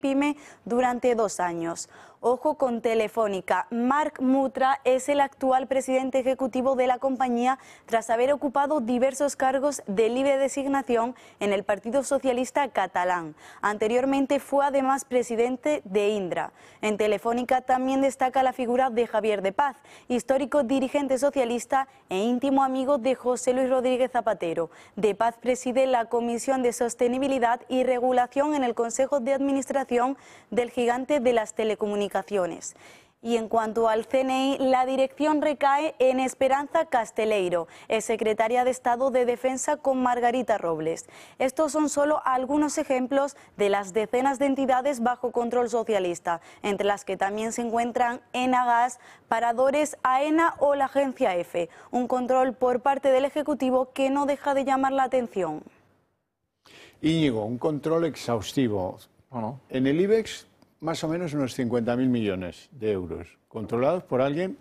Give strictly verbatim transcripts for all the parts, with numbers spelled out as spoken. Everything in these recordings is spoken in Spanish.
PYME durante dos años. Ojo con Telefónica. Marc Mutra es el actual presidente ejecutivo de la compañía tras haber ocupado diversos cargos de libre designación en el Partido Socialista catalán. Anteriormente fue además presidente de Indra. En Telefónica también destaca la figura de Javier de Paz, histórico dirigente socialista e íntimo amigo de José Luis Rodríguez Zapatero. De Paz preside la Comisión de Sostenibilidad y Regulación en el Consejo de Administración del gigante de las telecomunicaciones. Y en cuanto al C N I, la dirección recae en Esperanza Casteleiro, es secretaria de Estado de Defensa con Margarita Robles. Estos son solo algunos ejemplos de las decenas de entidades bajo control socialista, entre las que también se encuentran Enagas, Paradores, AENA o la Agencia F. Un control por parte del Ejecutivo que no deja de llamar la atención. Íñigo, un control exhaustivo. Bueno, en el IBEX más o menos unos cincuenta mil millones de euros, controlados por alguien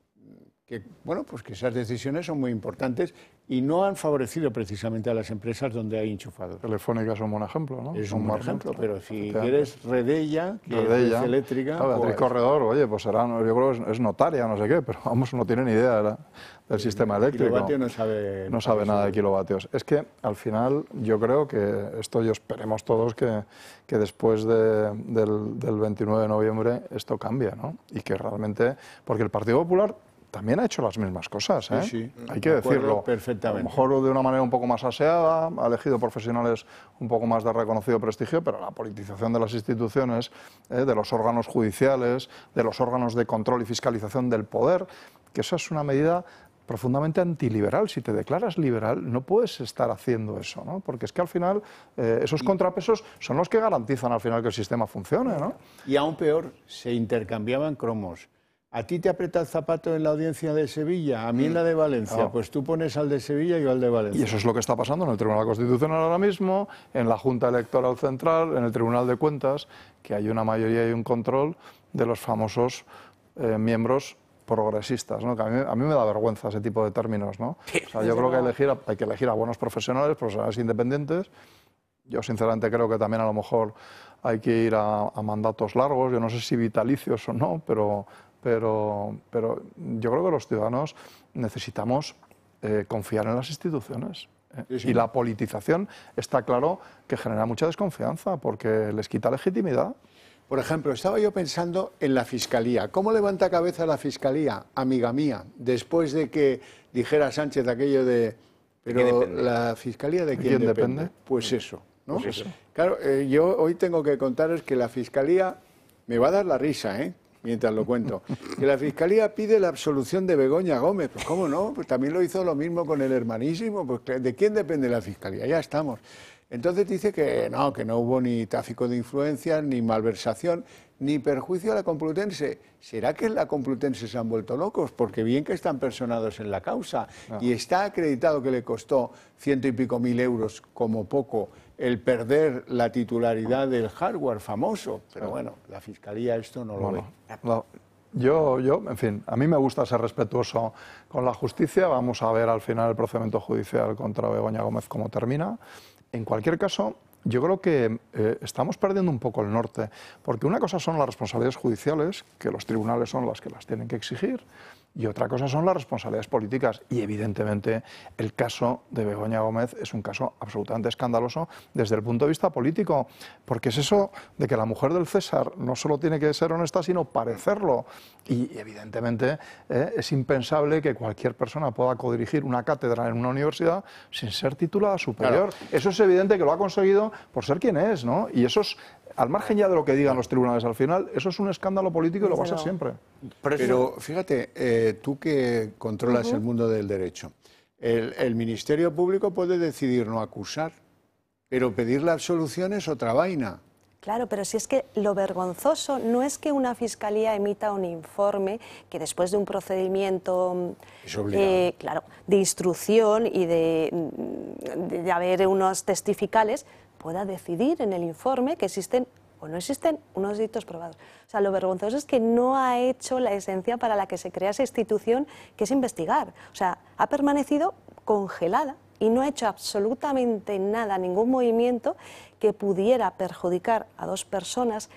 que, bueno, pues que esas decisiones son muy importantes y no han favorecido precisamente a las empresas donde hay enchufados. Telefónica es un buen ejemplo, ¿no? Es un buen ejemplo, pero si quieres Redella, que Redella, es eléctrica... Claro, Beatriz pues... Corredor, oye, pues será, yo creo que es notaria, no sé qué, pero vamos, no tiene ni idea de la, del sí, sistema eléctrico. Kilovatio no sabe... No sabe nada de kilovatios. Es que, al final, yo creo que esto, y esperemos todos que, que después de, del, del veintinueve de noviembre esto cambie, ¿no? Y que realmente... Porque el Partido Popular también ha hecho las mismas cosas, ¿eh? Sí, sí, hay que decirlo. Perfectamente. A lo mejor de una manera un poco más aseada, ha elegido profesionales un poco más de reconocido prestigio, pero la politización de las instituciones, ¿eh? de los órganos judiciales, de los órganos de control y fiscalización del poder, que eso es una medida profundamente antiliberal. Si te declaras liberal, no puedes estar haciendo eso, ¿no? Porque es que al final eh, esos contrapesos son los que garantizan al final que el sistema funcione, ¿no? Y aún peor, se intercambiaban cromos. ¿A ti te aprieta el zapato en la audiencia de Sevilla? A mí en la de Valencia. Claro. Pues tú pones al de Sevilla y yo al de Valencia. Y eso es lo que está pasando en el Tribunal Constitucional ahora mismo, en la Junta Electoral Central, en el Tribunal de Cuentas, que hay una mayoría y un control de los famosos eh, miembros progresistas, ¿no? Que a mí, a mí me da vergüenza ese tipo de términos, ¿no? O sea, yo creo que hay, elegir, hay que elegir a buenos profesionales, profesionales independientes. Yo sinceramente creo que también a lo mejor hay que ir a, a mandatos largos, yo no sé si vitalicios o no, pero... Pero, pero yo creo que los ciudadanos necesitamos eh, confiar en las instituciones. ¿eh? Sí, sí. Y la politización está claro que genera mucha desconfianza porque les quita legitimidad. Por ejemplo, estaba yo pensando en la Fiscalía. ¿Cómo levanta cabeza la Fiscalía, amiga mía, después de que dijera Sánchez aquello de... Pero la Fiscalía de quién, ¿De quién depende? depende? Pues eso, ¿no? Pues eso. Claro, eh, yo hoy tengo que contaros que la Fiscalía me va a dar la risa, ¿eh? Mientras lo cuento, que la Fiscalía pide la absolución de Begoña Gómez. Pues cómo no, pues también lo hizo lo mismo con el hermanísimo. Pues ¿de quién depende la Fiscalía? Ya estamos. Entonces dice que no, que no hubo ni tráfico de influencias, ni malversación, ni perjuicio a la Complutense. ¿Será que en la Complutense se han vuelto locos? Porque bien que están personados en la causa no. Y está acreditado que le costó ciento y pico mil euros, como poco, el perder la titularidad del hardware famoso. Pero bueno, la Fiscalía esto no lo bueno, ve. No. Yo, yo, en fin, a mí me gusta ser respetuoso con la justicia. Vamos a ver al final el procedimiento judicial contra Begoña Gómez cómo termina. En cualquier caso, yo creo que eh, estamos perdiendo un poco el norte, porque una cosa son las responsabilidades judiciales, que los tribunales son las que las tienen que exigir, y otra cosa son las responsabilidades políticas. Y evidentemente el caso de Begoña Gómez es un caso absolutamente escandaloso desde el punto de vista político, porque es eso de que la mujer del César no solo tiene que ser honesta, sino parecerlo. Y evidentemente eh, es impensable que cualquier persona pueda codirigir una cátedra en una universidad sin ser titulada superior. Claro. Eso es evidente que lo ha conseguido por ser quien es, ¿no? Y eso es... Al margen ya de lo que digan los tribunales al final, eso es un escándalo político y lo va a ser siempre. Pero fíjate, eh, tú que controlas uh-huh. el mundo del derecho, el, el Ministerio Público puede decidir no acusar, pero pedir la absolución es otra vaina. Claro, pero si es que lo vergonzoso no es que una fiscalía emita un informe que después de un procedimiento eh, claro, de instrucción y de, de, de haber unos testificales pueda decidir en el informe que existen o no existen unos delitos probados. O sea, lo vergonzoso es que no ha hecho la esencia para la que se crea esa institución, que es investigar. O sea, ha permanecido congelada y no ha hecho absolutamente nada, ningún movimiento que pudiera perjudicar a dos personas